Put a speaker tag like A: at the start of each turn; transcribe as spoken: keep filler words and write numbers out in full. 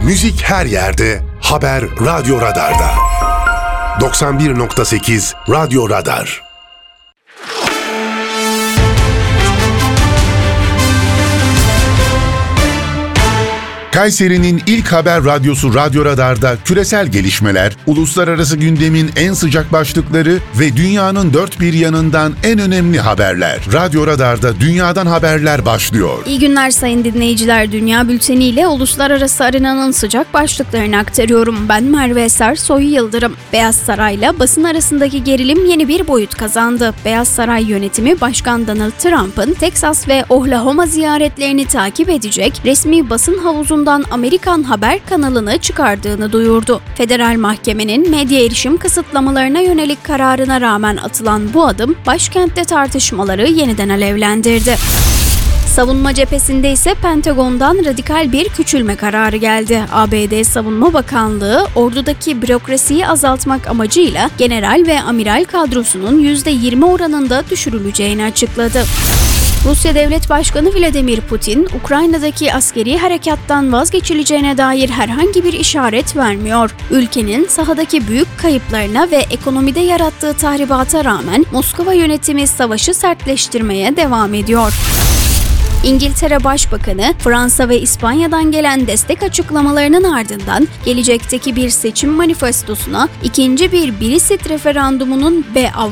A: Müzik her yerde, haber Radyo Radar'da. doksan bir nokta sekiz Radyo Radar. Kayseri'nin ilk haber radyosu Radyo Radar'da küresel gelişmeler, uluslararası gündemin en sıcak başlıkları ve dünyanın dört bir yanından en önemli haberler. Radyo Radar'da dünyadan haberler başlıyor.
B: İyi günler sayın dinleyiciler. Dünya Bülteni ile uluslararası arenanın sıcak başlıklarını aktarıyorum. Ben Merve Eser Soy Yıldırım. Beyaz Saray'la basın arasındaki gerilim yeni bir boyut kazandı. Beyaz Saray yönetimi Başkan Donald Trump'ın Teksas ve Oklahoma ziyaretlerini takip edecek resmi basın havuzundan Amerikan Haber kanalını çıkardığını duyurdu. Federal Mahkemenin medya erişim kısıtlamalarına yönelik kararına rağmen atılan bu adım başkentte tartışmaları yeniden alevlendirdi. Savunma cephesinde ise Pentagon'dan radikal bir küçülme kararı geldi. A B D Savunma Bakanlığı, ordudaki bürokrasiyi azaltmak amacıyla general ve amiral kadrosunun yüzde yirmi oranında düşürüleceğini açıkladı. Rusya Devlet Başkanı Vladimir Putin, Ukrayna'daki askeri harekattan vazgeçileceğine dair herhangi bir işaret vermiyor. Ülkenin sahadaki büyük kayıplarına ve ekonomide yarattığı tahribata rağmen Moskova yönetimi savaşı sertleştirmeye devam ediyor. İngiltere Başbakanı, Fransa ve İspanya'dan gelen destek açıklamalarının ardından gelecekteki bir seçim manifestosuna ikinci bir Brexit referandumunun ve